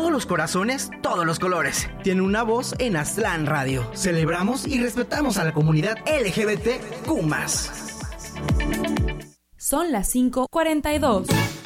todos los corazones, todos los colores. Tiene una voz en Aztlán Radio. Celebramos y respetamos a la comunidad LGBTQ+. Son las 5:42.